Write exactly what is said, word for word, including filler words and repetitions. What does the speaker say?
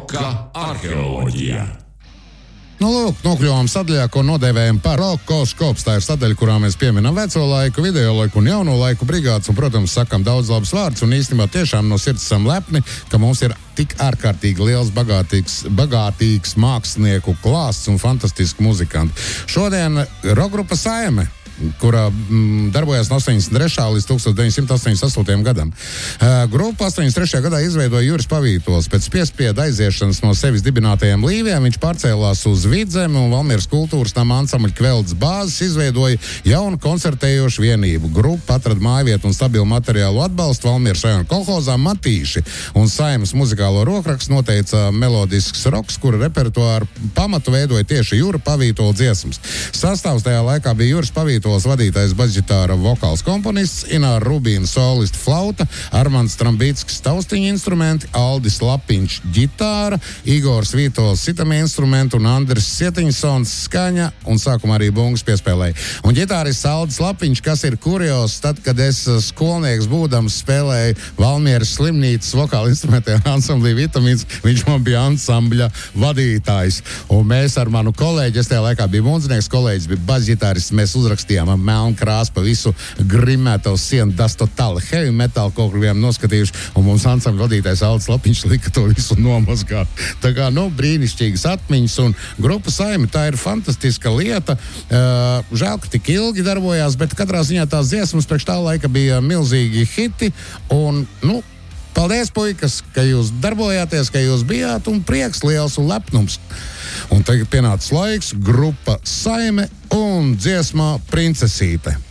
Roka arheoloģija. Nu, lūk, nokļuvām sadaļā, ko nodēvējam par rokoskops. Tā ir sadaļa, kurā mēs pieminam veco laiku, video laiku un jauno laiku brigādes, un, protams, sakam daudz labus vārdus, un īstenībā tiešām no sirds esam lepni, ka mums ir tik ārkārtīgi liels, bagātīgs, bagātīgs mākslinieku klāsts un fantastiski muzikanti. Šodien rokgrupa Saime, kurā mm, darbojās no astoņdesmit trešā līdz deviņdesmit astoņdesmit gadam. Uh, grupu astoņdesmit trešajā gadā izveidoja Juris Pavītols. Pēc piespiedu aiziešanas no sevis dibinātajiem līviem viņš pārcēlās uz Vidzemi un Valmieras kultūras nama ansambļa Kveldes bāzes izveidoja jaunu koncertējošu vienību. Grupa atrada mājvietu un stabilu materiālu atbalstu Valmieras rajona kolhozā Matīši, un Saimas muzikālo rokrakstu noteica melodisks roks, kura repertuāru pamatu veidoja tieši Jura Pavītola dziesmas. Sastāvs tajā laikā bija Juris Pavītols vadītais basģitāra vokāls komponists, Ināra Rubīna solista flauta, Armands Trambītskis taustiņa instrumenti, Aldis Lapiņš ģitāra, Igors Vītols sitam instrumentu un Andris Sietiņsons skaņa, un sākumā arī bungas piespēlēja. Un ģitārists Aldis Lapiņš, kas ir kurios, tad, kad es skolnieks būdams spēlēju Valmieras slimnīcas vokāla instrumentē ansamblī Vitamīns, viņš man bija ansambļa vadītājs. Un mēs ar manu kolēģi, es tajā laikā biju mūdzinieks, kolēģis bija basģitārists, mēs uzrakstījām melnu krāsu pa visu grimēto sienu, das totāli heavy metal, ko bijām noskatījuši, un mums ansambļa vadītājs Aldis Lapiņš lika to visu nomazgāt. Tā kā, nu, brīnišķīgas atmiņas, un grupa Saime, tā ir fantastiska lieta. Uh, žēl, ka tik ilgi darbojās, bet katrā ziņā tās dziesmas priekš tā laika bija milzīgi hiti, un, nu, paldies, puikas, ka jūs darbojāties, ka jūs bijāt, un prieks liels un lepnums. Un tagad pienācis laiks, grupa Saime un dziesmā Princesīte.